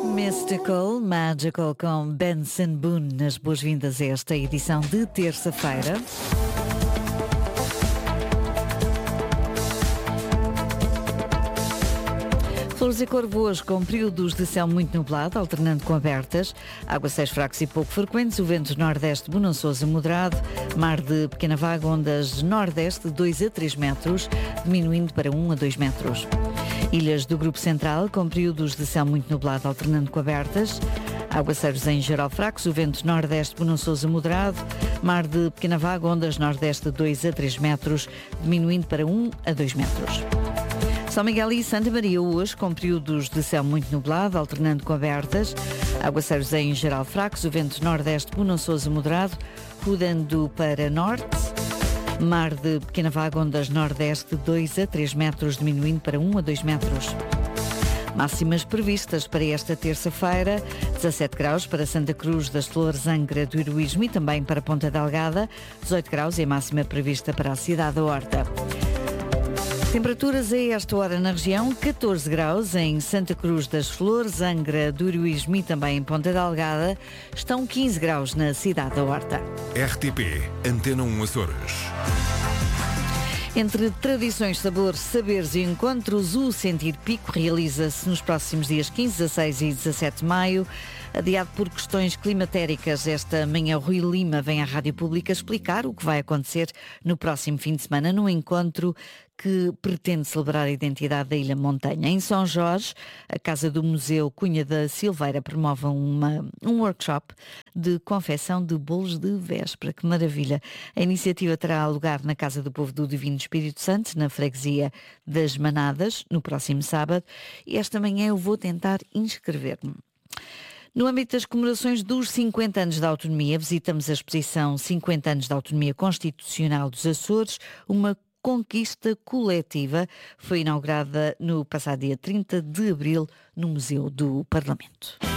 Mystical, Magical com Benson Boone nas boas-vindas a esta edição de terça-feira. Flores e Corvoas com períodos de céu muito nublado, alternando com abertas, aguaceiros fracos e pouco frequentes, o vento nordeste bonançoso a moderado, mar de pequena vaga, ondas nordeste de 2 a 3 metros, diminuindo para 1 a 2 metros. Ilhas do Grupo Central com períodos de céu muito nublado, alternando com abertas, aguaceiros em geral fracos, o vento nordeste bonançoso a moderado, mar de pequena vaga, ondas nordeste de 2 a 3 metros, diminuindo para 1 a 2 metros. São Miguel e Santa Maria hoje com períodos de céu muito nublado, alternando com abertas, aguaceiros em geral fracos, o vento nordeste bonançoso a moderado, rodando para norte, mar de pequena vaga, ondas nordeste de 2 a 3 metros, diminuindo para 1 a 2 metros. Máximas previstas para esta terça-feira: 17 graus para Santa Cruz das Flores, Angra do Heroísmo e também para Ponta Delgada, 18 graus é a máxima prevista para a cidade da Horta. Temperaturas a esta hora na região: 14 graus em Santa Cruz das Flores, Angra do Heroísmo e também em Ponta Delgada, estão 15 graus na cidade da Horta. RTP, Antena 1 Açores. Entre tradições, sabores, saberes e encontros, o Sentir Pico realiza-se nos próximos dias 15, 16 e 17 de maio. Adiado por questões climatéricas, esta manhã o Rui Lima vem à Rádio Pública explicar o que vai acontecer no próximo fim de semana num encontro que pretende celebrar a identidade da Ilha Montanha. Em São Jorge, a Casa do Museu Cunha da Silveira promove um workshop de confecção de bolos de véspera. Que maravilha! A iniciativa terá lugar na Casa do Povo do Divino Espírito Santo, na freguesia das Manadas, no próximo sábado. E esta manhã eu vou tentar inscrever-me. No âmbito das comemorações dos 50 anos da autonomia, visitamos a exposição 50 anos da autonomia constitucional dos Açores, uma conquista coletiva. Foi inaugurada no passado dia 30 de abril no Museu do Parlamento.